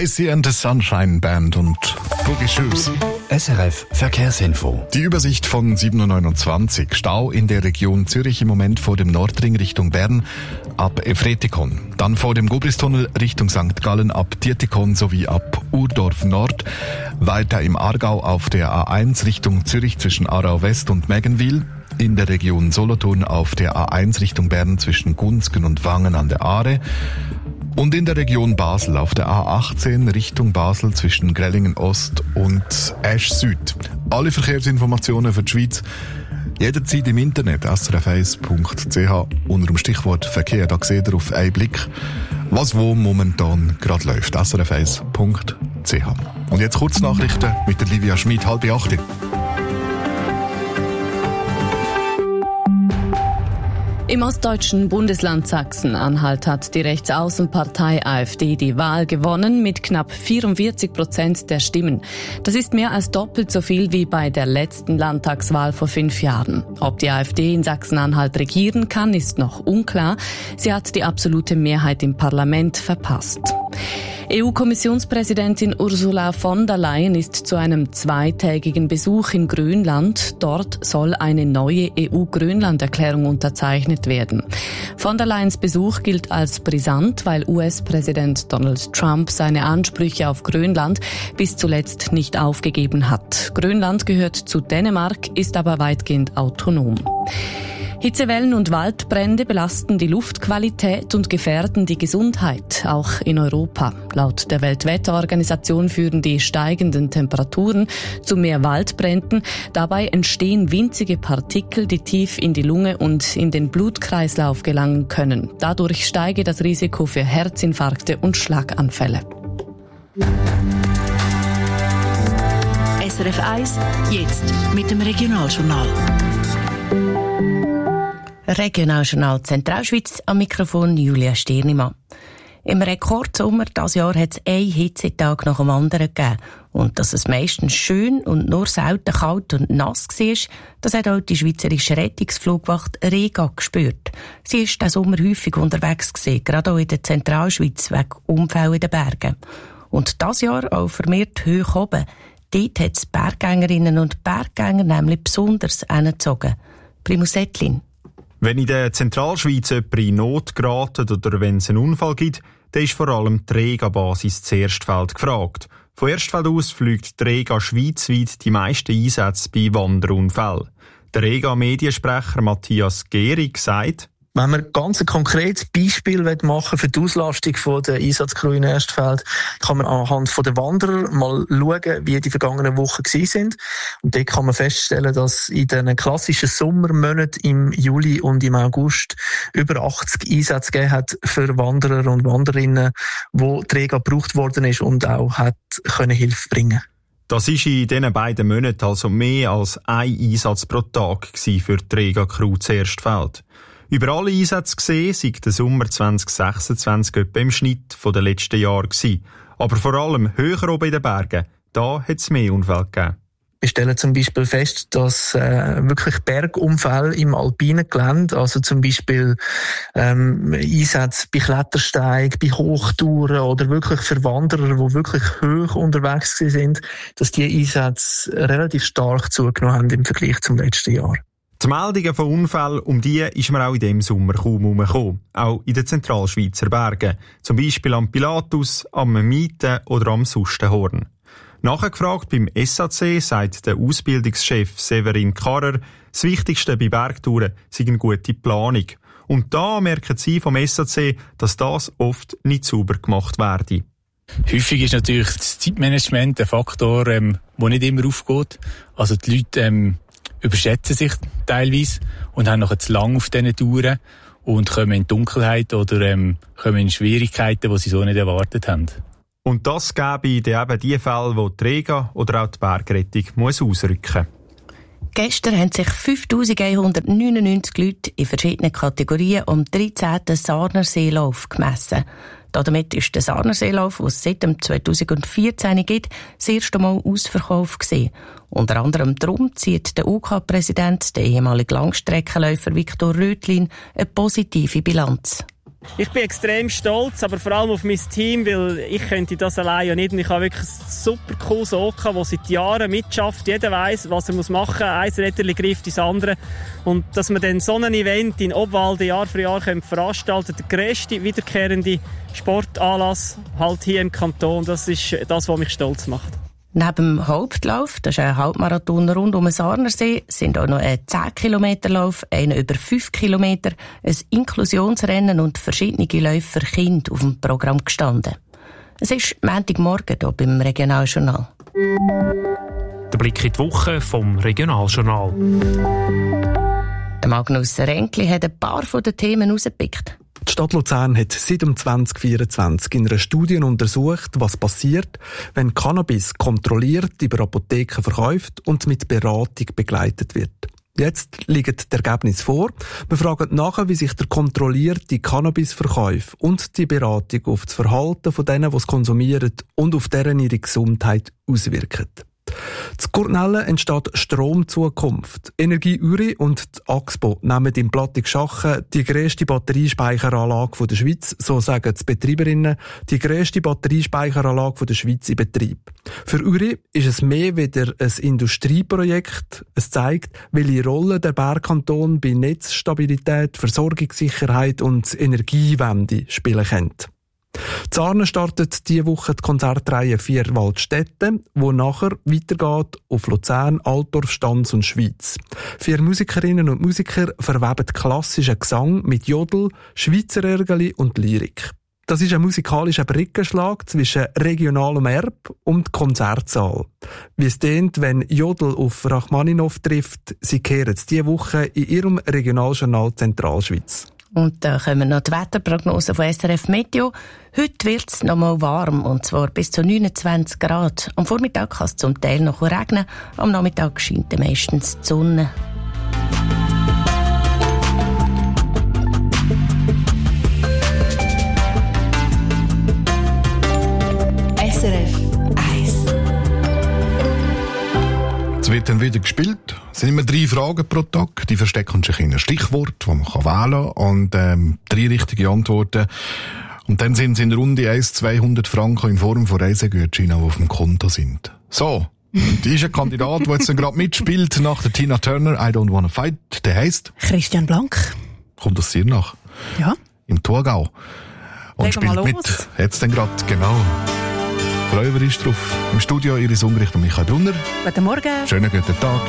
Casey and the Sunshine Band und Boogie Shoes. SRF Verkehrsinfo. Die Übersicht von 7.29 Uhr. Stau in der Region Zürich im Moment vor dem Nordring Richtung Bern ab Efretikon. Dann vor dem Gubristunnel Richtung St. Gallen ab Dietikon sowie ab Urdorf Nord. Weiter im Aargau auf der A1 Richtung Zürich zwischen Aarau West und Mägenwil. In der Region Solothurn auf der A1 Richtung Bern zwischen Gunzgen und Wangen an der Aare. Und in der Region Basel auf der A18 Richtung Basel zwischen Grellingen Ost und Esch Süd. Alle Verkehrsinformationen für die Schweiz jederzeit im Internet srf1.ch unter dem Stichwort Verkehr. Da seht ihr auf einen Blick, was wo momentan gerade läuft. srf1.ch. Und jetzt Kurznachrichten mit der Livia Schmid, 7:30. Im ostdeutschen Bundesland Sachsen-Anhalt hat die Rechtsaußenpartei AfD die Wahl gewonnen mit knapp 44% der Stimmen. Das ist mehr als doppelt so viel wie bei der letzten Landtagswahl vor 5 Jahren. Ob die AfD in Sachsen-Anhalt regieren kann, ist noch unklar. Sie hat die absolute Mehrheit im Parlament verpasst. EU-Kommissionspräsidentin Ursula von der Leyen ist zu einem 2-tägigen Besuch in Grönland. Dort soll eine neue EU-Grönland-Erklärung unterzeichnet werden. Von der Leyens Besuch gilt als brisant, weil US-Präsident Donald Trump seine Ansprüche auf Grönland bis zuletzt nicht aufgegeben hat. Grönland gehört zu Dänemark, ist aber weitgehend autonom. Hitzewellen und Waldbrände belasten die Luftqualität und gefährden die Gesundheit, auch in Europa. Laut der Weltwetterorganisation führen die steigenden Temperaturen zu mehr Waldbränden. Dabei entstehen winzige Partikel, die tief in die Lunge und in den Blutkreislauf gelangen können. Dadurch steige das Risiko für Herzinfarkte und Schlaganfälle. SRF 1, jetzt mit dem Regionaljournal. Regionaljournal Zentralschweiz, am Mikrofon Julia Stirnimann. Im Rekordsommer dieses Jahr hat es einen Hitzetag nach dem anderen gegeben. Und dass es meistens schön und nur selten kalt und nass war, das hat auch die Schweizerische Rettungsflugwacht Rega gespürt. Sie ist diesen Sommer häufig unterwegs gewesen, gerade auch in der Zentralschweiz wegen Unfällen in den Bergen. Und dieses Jahr auch vermehrt hoch oben. Dort hat es Berggängerinnen und Berggänger nämlich besonders hingezogen. Primus Ettlin. Wenn in der Zentralschweiz jemand in Not geratet oder wenn es einen Unfall gibt, dann ist vor allem die Rega-Basis zu Erstfeld gefragt. Von Erstfeld aus fliegt die Rega schweizweit die meisten Einsätze bei Wanderunfällen. Der Rega-Mediensprecher Matthias Gehrig sagt: Wenn man ganz ein konkretes Beispiel machen für die Auslastung der Einsatzcrew in Erstfeld, kann man anhand der Wanderer mal schauen, wie die vergangenen Wochen waren. Und dort kann man feststellen, dass in den klassischen Sommermonaten im Juli und im August über 80 Einsätze gegeben hat für Wanderer und Wanderinnen, wo die Rega gebraucht worden ist und auch hat können Hilfe bringen. Das war in diesen beiden Monaten also mehr als ein Einsatz pro Tag für die Rega-Crew zu Erstfeld. Über alle Einsätze gesehen sei der Sommer 2026 etwa im Schnitt der letzten Jahre gewesen. Aber vor allem höher oben in den Bergen, da hat es mehr Unfälle gegeben. Wir stellen zum Beispiel fest, dass wirklich Bergunfälle im alpinen Gelände, also zum Beispiel Einsätze bei Klettersteigen, bei Hochtouren oder wirklich für Wanderer, die wirklich hoch unterwegs sind, dass die Einsätze relativ stark zugenommen haben im Vergleich zum letzten Jahr. Die Meldungen von Unfällen, um die ist man auch in diesem Sommer kaum herumgekommen. Auch in den Zentralschweizer Bergen. Zum Beispiel am Pilatus, am Mieten oder am Sustenhorn. Nachgefragt beim SAC sagt der Ausbildungschef Severin Karrer, das Wichtigste bei Bergtouren sei eine gute Planung. Und da merken sie vom SAC, dass das oft nicht sauber gemacht werde. Häufig ist natürlich das Zeitmanagement ein Faktor, der nicht immer aufgeht. Also die Leute überschätzen sich teilweise und haben noch zu lang auf diesen Touren und kommen in Dunkelheit oder kommen in Schwierigkeiten, die sie so nicht erwartet haben. Und das gäbe dann eben die Fälle, wo die Rega oder auch die Bergrettung muss ausrücken. Gestern haben sich 5199 Leute in verschiedenen Kategorien am 13. Sarnerseelauf gemessen. Damit ist der Sarnerseelauf, den es seit 2014 gibt, das erste Mal ausverkauft gewesen. Unter anderem darum zieht der UK-Präsident, der ehemalige Langstreckenläufer Viktor Röthlin, eine positive Bilanz. Ich bin extrem stolz, aber vor allem auf mein Team, weil ich könnte das allein ja nicht. Und ich habe wirklich ein super cooles OK, das seit Jahren mitschafft. Jeder weiss, was er machen muss. Ein Rädchen greift ins andere. Und dass wir dann so ein Event in Obwalden Jahr für Jahr veranstalten können, der grösste wiederkehrende Sportanlass halt hier im Kanton, das ist das, was mich stolz macht. Neben dem Hauptlauf, das ist ein Halbmarathon rund um den Sarnersee, sind auch noch ein 10-Kilometer-Lauf, einer über 5 Kilometer, ein Inklusionsrennen und verschiedene Läufe für Kinder auf dem Programm gestanden. Es ist Montagmorgen hier beim Regionaljournal. Der Blick in die Woche vom Regionaljournal. Der Magnus Ränkli hat ein paar von den Themen herausgepickt. Die Stadt Luzern hat seit 2024 in einer Studie untersucht, was passiert, wenn Cannabis kontrolliert über Apotheken verkauft und mit Beratung begleitet wird. Jetzt liegen die Ergebnisse vor. Wir fragen nach, wie sich der kontrollierte Cannabisverkauf und die Beratung auf das Verhalten von denen, die es konsumieren, und auf deren ihre Gesundheit auswirken. Zu Gurtnellen entsteht Stromzukunft. Energie Uri und die Axpo nehmen in Plattigschachen die grösste Batteriespeicheranlage der Schweiz, so sagen die Betreiberinnen, die grösste Batteriespeicheranlage der Schweiz in Betrieb. Für Uri ist es mehr wieder ein Industrieprojekt. Es zeigt, welche Rolle der Bergkanton bei Netzstabilität, Versorgungssicherheit und Energiewende spielen kann. Zarne startet diese Woche die Konzertreihe 4 Waldstätten, wo nachher weitergeht auf Luzern, Altdorf, Stans und Schweiz. 4 Musikerinnen und Musiker verweben klassischen Gesang mit Jodel, Schweizer Ergeli und Lyrik. Das ist ein musikalischer Brückenschlag zwischen regionalem Erbe und Konzertsaal. Wie es tönt, wenn Jodel auf Rachmaninov trifft, sie kehren diese Woche in ihrem Regionaljournal Zentralschweiz. Und da kommen noch die Wetterprognosen von SRF Meteo. Heute wird es noch mal warm, und zwar bis zu 29 Grad. Am Vormittag kann es zum Teil noch regnen, am Nachmittag scheint meistens die Sonne. SRF 1. Es wird dann wieder gespielt. Es sind immer 3 Fragen pro Tag. Die verstecken sich in ein Stichwort, das man wählen kann. Und 3 richtige Antworten. Und dann sind es in Runde 200 Franken in Form von Reisegutscheinen, die auf dem Konto sind. So, die ist ein Kandidat, der jetzt gerade mitspielt nach der Tina Turner, I Don't Wanna Fight. Der heisst Christian Blank. Kommt aus Sirnach. Ja. Im Thurgau. Und Legen spielt mit. Jetzt dann gerade, genau. Räuber ist drauf. Im Studio Iris Ungericht und Michael Brunner. Guten Morgen. Schönen guten Tag.